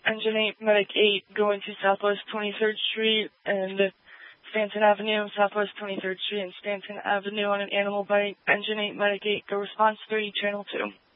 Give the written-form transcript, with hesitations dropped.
Engine 8, Medic 8, going to Southwest 23rd Street and Stanton Avenue, Southwest 23rd Street and Stanton Avenue on an animal bite. Engine 8, Medic 8, go response 3, Channel 2.